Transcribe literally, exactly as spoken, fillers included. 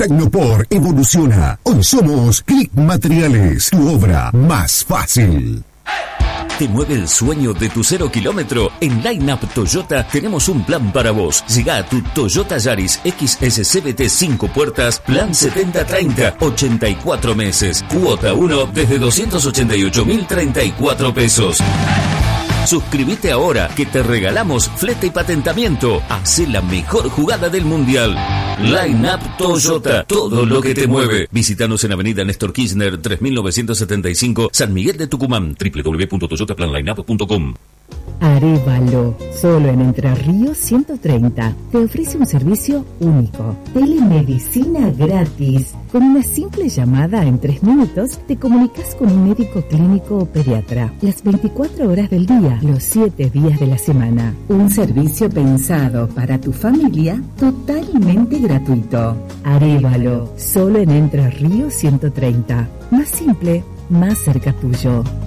Tecnopor evoluciona. Hoy somos Click Materiales, tu obra más fácil. ¿Te mueve el sueño de tu cero kilómetro? En Line Up Toyota tenemos un plan para vos. Llega a tu Toyota Yaris X S C V T cinco puertas, plan setenta treinta, ochenta y cuatro meses. Cuota uno desde doscientos ochenta y ocho mil treinta y cuatro pesos. Suscríbete ahora que te regalamos flete y patentamiento. Hacé la mejor jugada del mundial. Line Up Toyota, todo lo que te mueve. Visítanos en Avenida Néstor Kirchner tres mil novecientos setenta y cinco, San Miguel de Tucumán. doble u doble u doble u punto toyota plan line up punto com. Arévalo, solo en Entre Ríos ciento treinta, te ofrece un servicio único, telemedicina gratis. Con una simple llamada en tres minutos te comunicas con un médico clínico o pediatra, las veinticuatro horas del día, los siete días de la semana. Un servicio pensado para tu familia, totalmente gratuito. Arévalo, solo en Entre Ríos ciento treinta, más simple, más cerca tuyo.